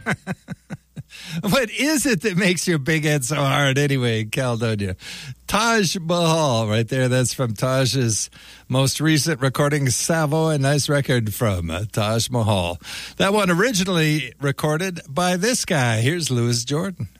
What is it that makes your big head so hard anyway, Caledonia? Taj Mahal, right there. That's from Taj's most recent recording, Savoy. A nice record from Taj Mahal. That one originally recorded by this guy. Here's Louis Jordan.